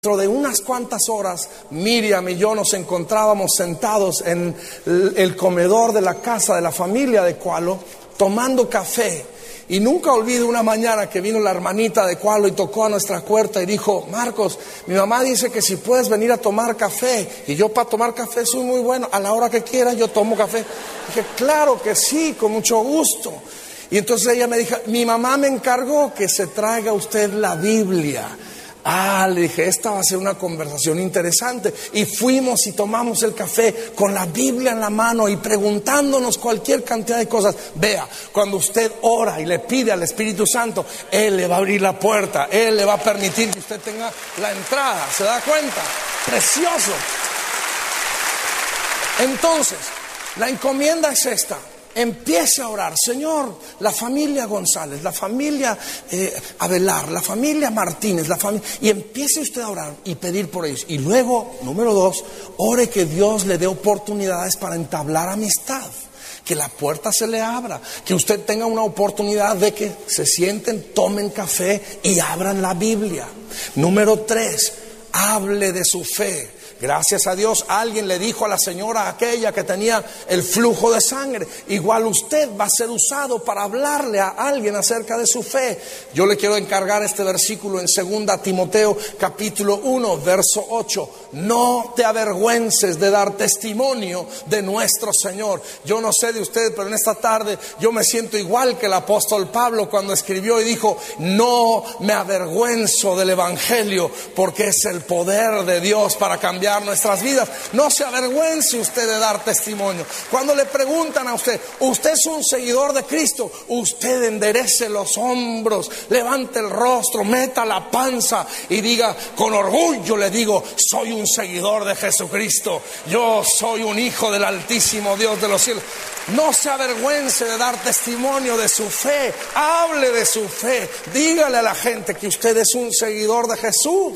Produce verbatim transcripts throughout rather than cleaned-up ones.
Dentro de unas cuantas horas, Miriam y yo nos encontrábamos sentados en el comedor de la casa de la familia de Cualo, tomando café. Y nunca olvido una mañana que vino la hermanita de Cualo y tocó a nuestra puerta y dijo: Marcos, mi mamá dice que si puedes venir a tomar café. Y yo, para tomar café soy muy bueno, a la hora que quiera yo tomo café. Dije: claro que sí, con mucho gusto. Y entonces ella me dijo: mi mamá me encargó que se traiga usted la Biblia. Ah, le dije, esta va a ser una conversación interesante. Y fuimos y tomamos el café con la Biblia en la mano y preguntándonos cualquier cantidad de cosas. Vea, cuando usted ora y le pide al Espíritu Santo, Él le va a abrir la puerta, Él le va a permitir que usted tenga la entrada. ¿Se da cuenta? Precioso. Entonces, la encomienda es esta. Empiece a orar: Señor, la familia González, la familia eh, Avelar, la familia Martínez, la familia, y empiece usted a orar y pedir por ellos. Y luego, número dos, ore que Dios le dé oportunidades para entablar amistad, que la puerta se le abra, que usted tenga una oportunidad de que se sienten, tomen café y abran la Biblia. Número tres, hable de su fe. Gracias a Dios, alguien le dijo a la señora aquella que tenía el flujo de sangre: igual usted va a ser usado para hablarle a alguien acerca de su fe. Yo le quiero encargar este versículo en segunda Timoteo capítulo uno, verso ocho. No te avergüences de dar testimonio de nuestro Señor. Yo no sé de usted, pero en esta tarde yo me siento igual que el apóstol Pablo cuando escribió y dijo: no me avergüenzo del evangelio, porque es el poder de Dios para cambiar nuestras vidas. No se avergüence usted de dar testimonio. Cuando le preguntan a usted: usted es un seguidor de Cristo, usted enderece los hombros, levante el rostro, meta la panza y diga con orgullo, le digo: soy un seguidor de Jesucristo, yo soy un hijo del Altísimo Dios de los cielos. No se avergüence de dar testimonio de su fe. Hable de su fe. Dígale a la gente que usted es un seguidor de Jesús.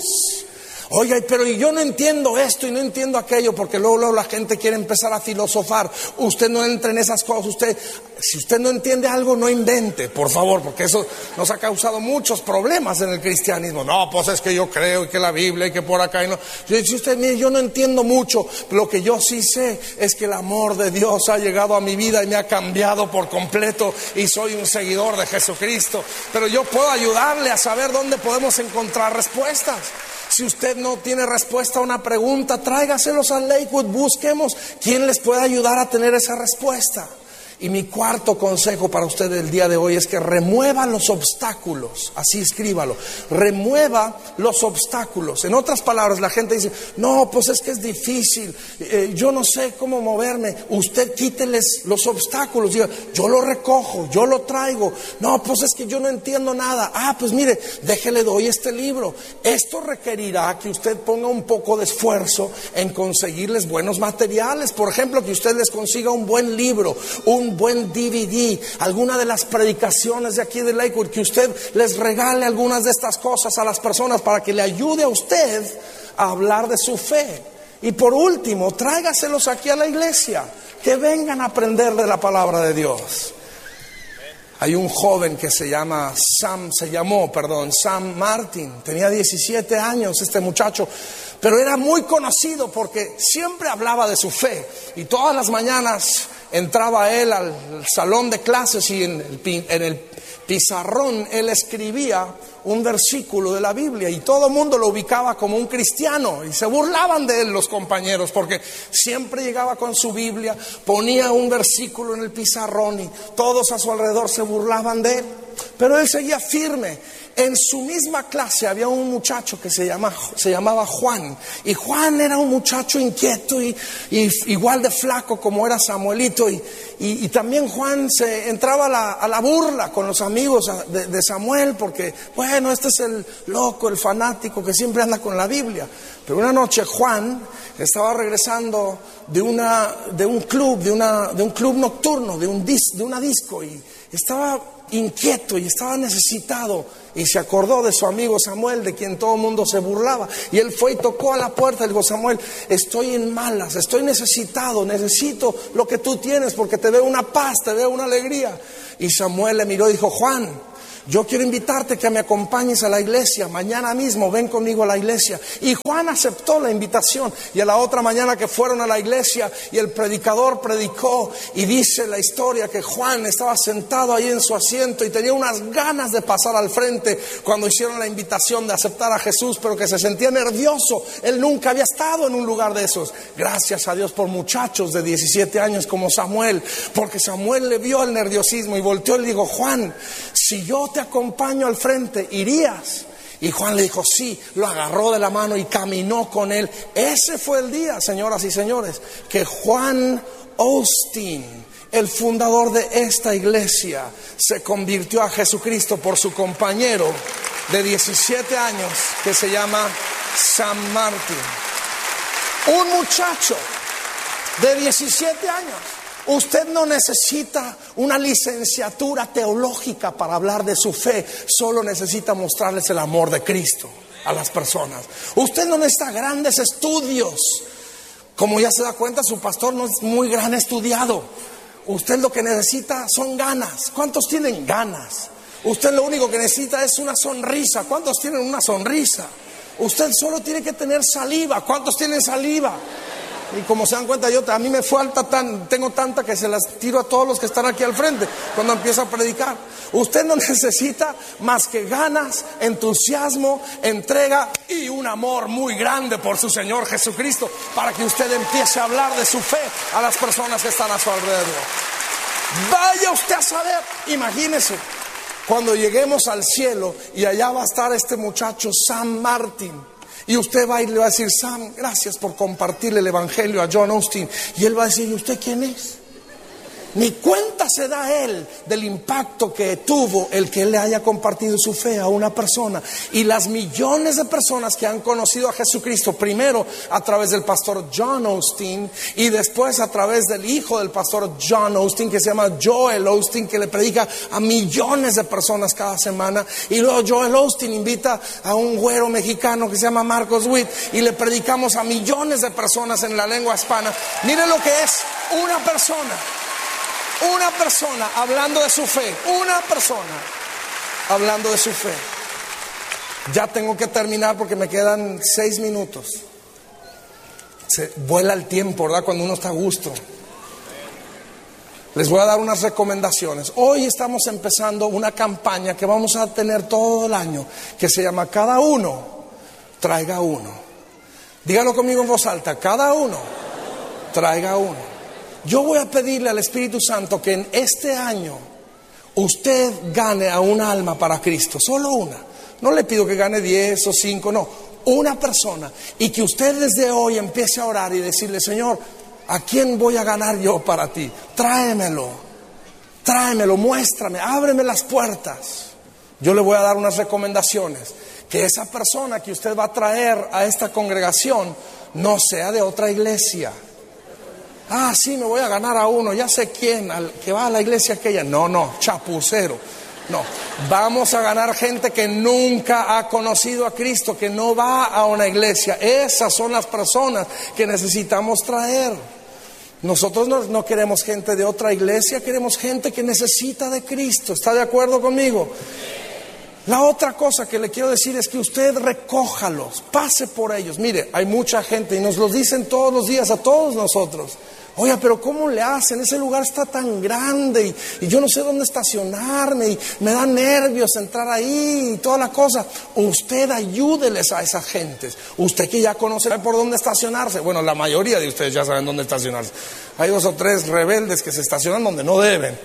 Oiga, pero yo no entiendo esto y no entiendo aquello, porque luego, luego la gente quiere empezar a filosofar. Usted no entre en esas cosas. Usted, si usted no entiende algo, no invente, por favor, porque eso nos ha causado muchos problemas en el cristianismo. No, pues es que yo creo y que la Biblia y que por acá y no. Yo, si usted, mire, yo no entiendo mucho. Lo que yo sí sé es que el amor de Dios ha llegado a mi vida y me ha cambiado por completo y soy un seguidor de Jesucristo. Pero yo puedo ayudarle a saber dónde podemos encontrar respuestas. Si usted no tiene respuesta a una pregunta, tráigaselos a Lakewood, busquemos quién les puede ayudar a tener esa respuesta. Y mi cuarto consejo para usted el día de hoy es que remueva los obstáculos. Así escríbalo: remueva los obstáculos. En otras palabras, la gente dice: no, pues es que es difícil, eh, yo no sé cómo moverme. Usted quíteles los obstáculos, diga: yo lo recojo, yo lo traigo. No, pues es que yo no entiendo nada. Ah, pues mire, déjele, doy este libro. Esto requerirá que usted ponga un poco de esfuerzo en conseguirles buenos materiales. Por ejemplo, que usted les consiga un buen libro, un un buen D V D, alguna de las predicaciones de aquí de Lakewood, que usted les regale algunas de estas cosas a las personas para que le ayude a usted a hablar de su fe. Y por último, tráigaselos aquí a la iglesia, que vengan a aprender de la palabra de Dios. Hay un joven que se llama Sam, se llamó, perdón, Sam Martin. Tenía diecisiete años este muchacho, pero era muy conocido porque siempre hablaba de su fe. Y todas las mañanas entraba él al salón de clases y en el, en el pizarrón él escribía un versículo de la Biblia y todo el mundo lo ubicaba como un cristiano y se burlaban de él los compañeros, porque siempre llegaba con su Biblia, ponía un versículo en el pizarrón y todos a su alrededor se burlaban de él, pero él seguía firme. En su misma clase había un muchacho que se, llama, se llamaba Juan, y Juan era un muchacho inquieto y, y igual de flaco como era Samuelito, y, y, y también Juan se entraba a la, a la burla con los amigos de, de Samuel, porque bueno, este es el loco, el fanático que siempre anda con la Biblia. Pero una noche Juan estaba regresando de, una, de un club, de, una, de un club nocturno, de, un dis, de una disco, y estaba inquieto y estaba necesitado, y se acordó de su amigo Samuel, de quien todo el mundo se burlaba, y él fue y tocó a la puerta y le dijo: Samuel, estoy en malas, estoy necesitado, necesito lo que tú tienes, porque te veo una paz, te veo una alegría. Y Samuel le miró y dijo: Juan, yo quiero invitarte que me acompañes a la iglesia. Mañana mismo ven conmigo a la iglesia. Y Juan aceptó la invitación. Y a la otra mañana que fueron a la iglesia y el predicador predicó, y dice la historia que Juan estaba sentado ahí en su asiento y tenía unas ganas de pasar al frente cuando hicieron la invitación de aceptar a Jesús, pero que se sentía nervioso. Él nunca había estado en un lugar de esos. Gracias a Dios por muchachos de diecisiete años como Samuel, porque Samuel le vio el nerviosismo y volteó y le dijo: Juan, si yo te acompaño al frente, ¿irías? Y Juan le dijo sí, lo agarró de la mano y caminó con él. Ese fue el día, señoras y señores, que Juan Osteen, el fundador de esta iglesia, se convirtió a Jesucristo por su compañero de diecisiete años que se llama Sam Martin. Un muchacho de diecisiete años. Usted no necesita una licenciatura teológica para hablar de su fe, solo necesita mostrarles el amor de Cristo a las personas. Usted no necesita grandes estudios. Como ya se da cuenta, su pastor no es muy gran estudiado. Usted lo que necesita son ganas. ¿Cuántos tienen ganas? Usted lo único que necesita es una sonrisa. ¿Cuántos tienen una sonrisa? Usted solo tiene que tener saliva. ¿Cuántos tienen saliva? Y como se dan cuenta, yo a mí me falta tan, tengo tanta que se las tiro a todos los que están aquí al frente cuando empiezo a predicar. Usted no necesita más que ganas, entusiasmo, entrega y un amor muy grande por su Señor Jesucristo para que usted empiece a hablar de su fe a las personas que están a su alrededor. Vaya usted a saber, imagínese, cuando lleguemos al cielo y allá va a estar este muchacho Sam Martin. Y usted va y le va a decir: Sam, gracias por compartirle el evangelio a John Osteen. Y él va a decir: ¿y usted quién es? Ni cuenta se da él del impacto que tuvo el que él le haya compartido su fe a una persona. Y las millones de personas que han conocido a Jesucristo, primero a través del pastor John Osteen y después a través del hijo del pastor John Osteen, que se llama Joel Osteen, que le predica a millones de personas cada semana. Y luego Joel Osteen invita a un güero mexicano que se llama Marcos Witt y le predicamos a millones de personas en la lengua hispana. Miren lo que es una persona. Una persona hablando de su fe. Una persona hablando de su fe. Ya tengo que terminar porque me quedan seis minutos. Se vuela el tiempo, ¿verdad? Cuando uno está a gusto. Les voy a dar unas recomendaciones. Hoy estamos empezando una campaña que vamos a tener todo el año, que se llama Cada uno traiga uno. Dígalo conmigo en voz alta: cada uno traiga uno. Yo voy a pedirle al Espíritu Santo que en este año usted gane a un alma para Cristo, solo una. No le pido que gane diez o cinco, no, una persona. Y que usted desde hoy empiece a orar y decirle: Señor, ¿a quién voy a ganar yo para ti? Tráemelo, tráemelo, muéstrame, ábreme las puertas. Yo le voy a dar unas recomendaciones. Que esa persona que usted va a traer a esta congregación no sea de otra iglesia. Ah, sí, me voy a ganar a uno, ya sé quién, al que va a la iglesia aquella. No, no, chapucero. No, vamos a ganar gente que nunca ha conocido a Cristo, que no va a una iglesia. Esas son las personas que necesitamos traer. Nosotros no, no queremos gente de otra iglesia, queremos gente que necesita de Cristo. ¿Está de acuerdo conmigo? La otra cosa que le quiero decir es que usted recójalos, pase por ellos. Mire, hay mucha gente y nos lo dicen todos los días a todos nosotros. Oiga, pero ¿cómo le hacen? Ese lugar está tan grande y, y yo no sé dónde estacionarme y me da nervios entrar ahí y toda la cosa. Usted ayúdeles a esas gentes. Usted que ya conoce por dónde estacionarse. Bueno, la mayoría de ustedes ya saben dónde estacionarse. Hay dos o tres rebeldes que se estacionan donde no deben.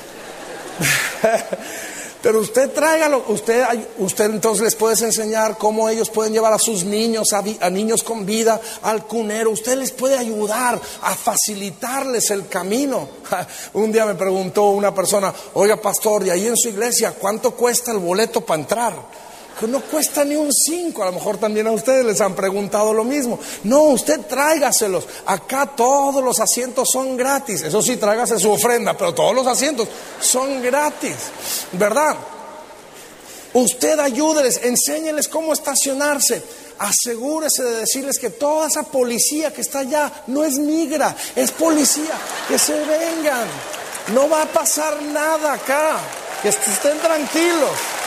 Pero usted tráigalo, usted, usted entonces les puede enseñar cómo ellos pueden llevar a sus niños, a, a niños con vida, al cunero. Usted les puede ayudar a facilitarles el camino. Un día me preguntó una persona: oiga, pastor, y ahí en su iglesia, ¿cuánto cuesta el boleto para entrar? Que no cuesta ni un cinco. A lo mejor también a ustedes les han preguntado lo mismo. No, usted tráigaselos. Acá todos los asientos son gratis. Eso sí, tráigase su ofrenda, pero todos los asientos son gratis, ¿verdad? Usted ayúdeles, enséñeles cómo estacionarse. Asegúrese de decirles que toda esa policía que está allá no es migra, es policía. Que se vengan. No va a pasar nada acá. Que estén tranquilos.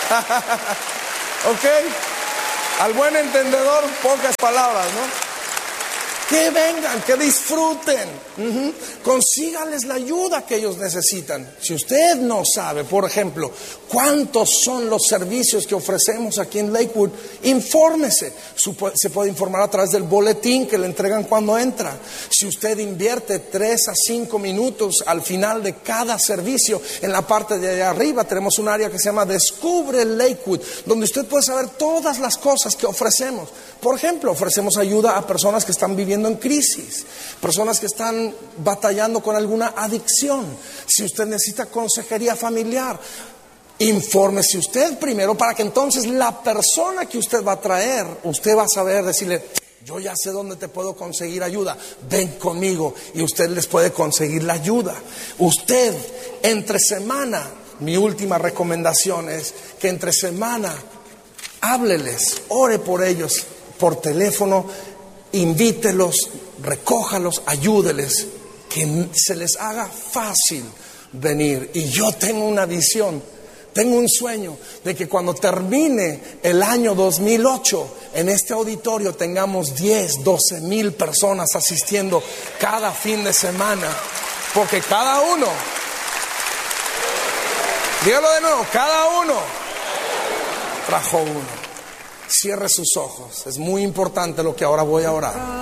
¿Ok? Al buen entendedor, pocas palabras, ¿no? Que vengan, que disfruten. Uh-huh. Consígales la ayuda que ellos necesitan. Si usted no sabe, por ejemplo, cuántos son los servicios que ofrecemos aquí en Lakewood, infórmese. Se puede informar a través del boletín que le entregan cuando entra. Si usted invierte tres a cinco minutos al final de cada servicio, en la parte de allá arriba tenemos un área que se llama Descubre Lakewood, donde usted puede saber todas las cosas que ofrecemos. Por ejemplo, ofrecemos ayuda a personas que están viviendo en crisis, personas que están batallando con alguna adicción. Si usted necesita consejería familiar, infórmese usted primero para que entonces la persona que usted va a traer, usted va a saber decirle: yo ya sé dónde te puedo conseguir ayuda, ven conmigo, y usted les puede conseguir la ayuda. Usted entre semana, mi última recomendación es que entre semana hábleles, ore por ellos por teléfono, invítelos, recójalos, ayúdeles, que se les haga fácil venir. Y yo tengo una visión, tengo un sueño de que cuando termine el año dos mil ocho, en este auditorio tengamos diez, doce mil personas asistiendo cada fin de semana, porque cada uno, dígalo de nuevo, cada uno trajo uno. Cierre sus ojos, es muy importante lo que ahora voy a orar.